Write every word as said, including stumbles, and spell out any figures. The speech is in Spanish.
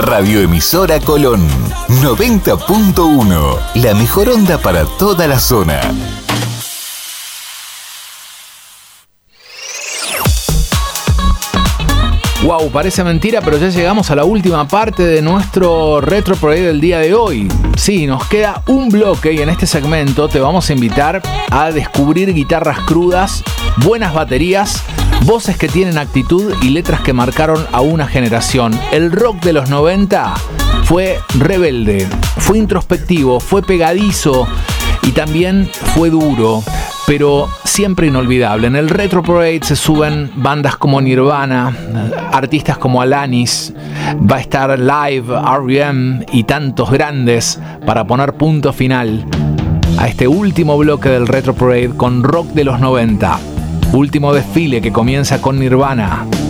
Radioemisora Colón, noventa punto uno. La mejor onda para toda la zona. Wow, parece mentira, pero ya llegamos a la última parte de nuestro Retro Parade del día de hoy. Sí, nos queda un bloque y en este segmento te vamos a invitar a descubrir guitarras crudas, buenas baterías, voces que tienen actitud y letras que marcaron a una generación. El rock de los noventa fue rebelde, fue introspectivo, fue pegadizo y también fue duro, pero siempre inolvidable. En el Retro Parade se suben bandas como Nirvana, artistas como Alanis, va a estar Live, R E M y tantos grandes para poner punto final a este último bloque del Retro Parade con rock de los noventa. Último desfile que comienza con Nirvana.